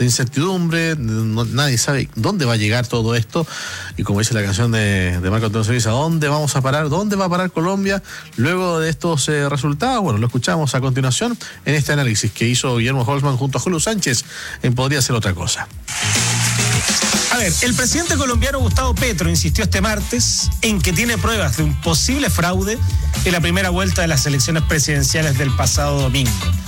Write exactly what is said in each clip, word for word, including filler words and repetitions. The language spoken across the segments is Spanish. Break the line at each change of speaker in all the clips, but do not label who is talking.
de incertidumbre, no, nadie sabe dónde va a llegar todo esto, y como dice la canción de, de Marco Antonio Solís, ¿a dónde vamos a parar? ¿Dónde va a parar Colombia luego de estos eh, resultados? Bueno, lo escuchamos a continuación en este análisis que hizo Guillermo Holzman junto a Julio Sánchez en Podría Ser Otra Cosa.
A ver, el presidente colombiano Gustavo Petro insistió este martes en que tiene pruebas de un posible fraude en la primera vuelta de las elecciones presidenciales del pasado domingo.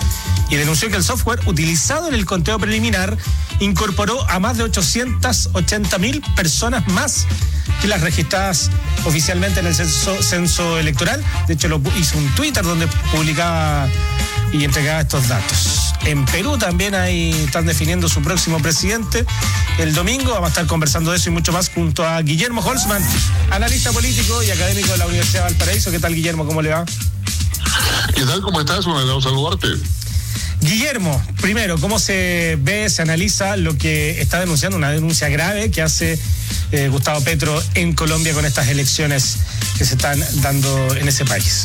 Y denunció que el software utilizado en el conteo preliminar incorporó a más de ochocientas ochenta mil personas más que las registradas oficialmente en el censo, censo electoral. De hecho, lo hizo un Twitter donde publicaba y entregaba estos datos. En Perú también ahí están definiendo su próximo presidente. El domingo vamos a estar conversando de eso y mucho más junto a Guillermo Holzman, analista político y académico de la Universidad de Valparaíso. ¿Qué tal, Guillermo? ¿Cómo le va?
¿Qué tal? ¿Cómo estás? Un agrado saludarte.
Guillermo, primero, ¿cómo se ve, se analiza lo que está denunciando, una denuncia grave que hace eh, Gustavo Petro en Colombia con estas elecciones que se están dando en ese país?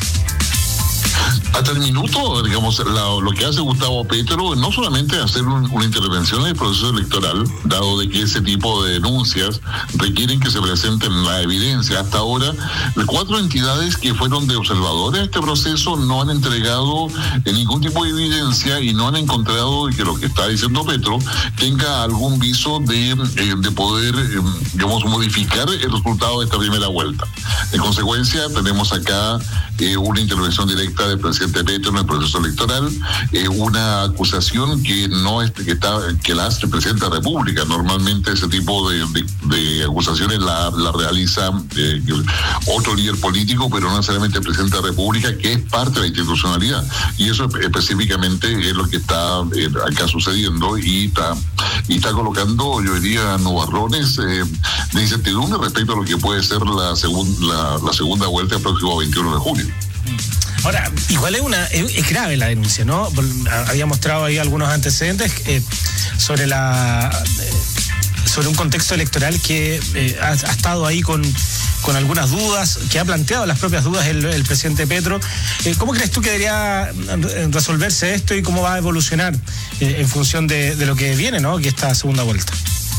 Hasta el minuto, digamos, la, lo que hace Gustavo Petro no solamente hacer un, una intervención en el proceso electoral, dado de que ese tipo de denuncias requieren que se presenten la evidencia. Hasta ahora, las cuatro entidades que fueron de observadores de este proceso no han entregado ningún tipo de evidencia y no han encontrado que lo que está diciendo Petro tenga algún viso de, de poder, digamos, modificar el resultado de esta primera vuelta. En consecuencia, tenemos acá eh, una intervención directa del presidente Petro en el proceso electoral, eh, una acusación que no es, que está que la hace el presidente de la República. Normalmente ese tipo de, de, de acusaciones la, la realiza eh, otro líder político, pero no necesariamente el presidente de la República, que es parte de la institucionalidad. Y eso específicamente es lo que está eh, acá sucediendo y está, y está colocando, yo diría, nubarrones eh, de incertidumbre respecto a lo que puede ser la, segun, la, la segunda vuelta el próximo veintiuno de junio.
Ahora, igual es una es, es grave la denuncia, ¿no? Había mostrado ahí algunos antecedentes eh, sobre la eh, sobre un contexto electoral que eh, ha, ha estado ahí con, con algunas dudas, que ha planteado las propias dudas el, el presidente Petro. Eh, ¿Cómo crees tú que debería resolverse esto y cómo va a evolucionar eh, en función de, de lo que viene, ¿no? Que esta segunda vuelta.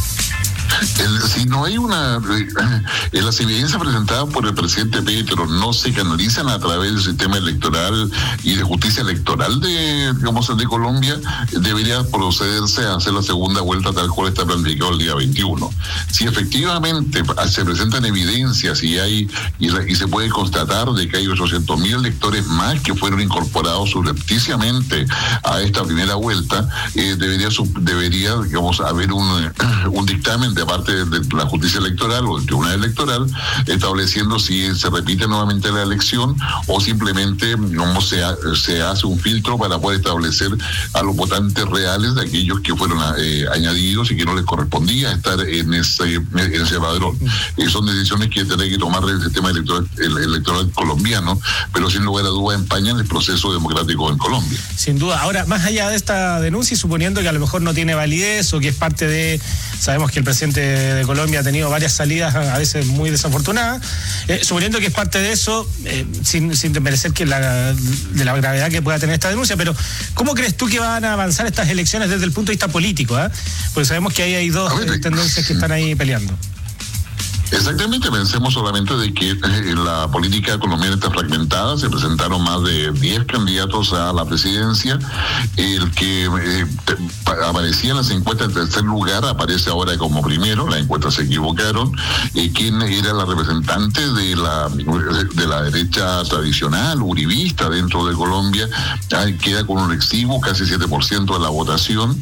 El, si no hay una... Eh, las evidencias presentadas por el presidente Petro no se canalizan a través del sistema electoral y de justicia electoral de, digamos, de Colombia, debería procederse a hacer la segunda vuelta tal cual está planificado el día veintiuno. Si efectivamente se presentan evidencias y hay y, la, y se puede constatar de que hay ochocientos mil electores más que fueron incorporados subrepticiamente a esta primera vuelta, eh, debería, debería digamos, haber un, un dictamen de parte de la justicia electoral o del tribunal electoral estableciendo si se repite nuevamente la elección o simplemente como se, ha, se hace un filtro para poder establecer a los votantes reales de aquellos que fueron eh, añadidos y que no les correspondía estar en ese, en ese padrón. Eh, son decisiones que tendrá que tomar el sistema electoral, el electoral colombiano, pero sin lugar a dudas empañan el proceso democrático en Colombia.
Sin duda. Ahora, más allá de esta denuncia y suponiendo que a lo mejor no tiene validez o que es parte de, sabemos que el presidente de Colombia ha tenido varias salidas a veces muy desafortunadas, eh, suponiendo que es parte de eso, eh, sin, sin desmerecer que la, de la gravedad que pueda tener esta denuncia, pero ¿cómo crees tú que van a avanzar estas elecciones desde el punto de vista político? ¿eh? Porque sabemos que ahí hay dos eh, tendencias que están ahí peleando.
Exactamente, pensemos solamente de que eh, la política colombiana está fragmentada, se presentaron más de diez candidatos a la presidencia, el que eh, te, aparecía en las encuestas en tercer lugar aparece ahora como primero, las encuestas se equivocaron, eh, quien era la representante de la de la derecha tradicional, uribista dentro de Colombia, eh, queda con un exiguo, casi siete por ciento de la votación,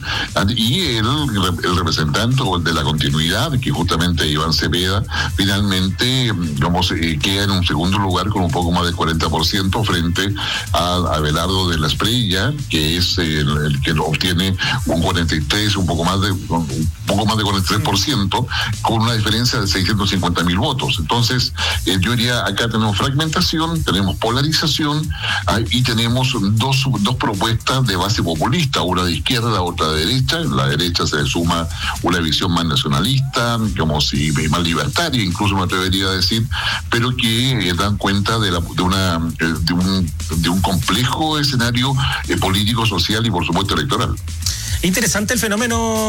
y el, el representante de la continuidad, que justamente Iván Cepeda, finalmente, digamos, eh, queda en un segundo lugar con un poco más del cuarenta por ciento frente a Abelardo de la Espriella, que es el, el que obtiene un cuarenta y tres, un poco más de un poco más de cuarenta y tres por ciento, con una diferencia de seiscientos cincuenta mil votos. Entonces, eh, yo diría, acá tenemos fragmentación, tenemos polarización ah, y tenemos dos, dos propuestas de base populista, una de izquierda, otra de derecha. En la derecha se le suma una visión más nacionalista, como si más libertaria, incluso me atrevería a decir, pero que eh, dan cuenta de, la, de, una, eh, de, un, de un complejo escenario eh, político, social y por supuesto electoral.
Interesante el fenómeno